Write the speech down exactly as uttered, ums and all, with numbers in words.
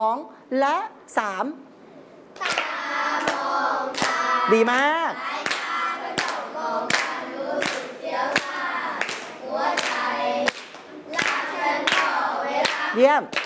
สองและสามตามองตาดีมากสายตากระจกมองกันรู้สึกเสียวซ่าหัวใจลากฉันต่อเวลาเยี่ยม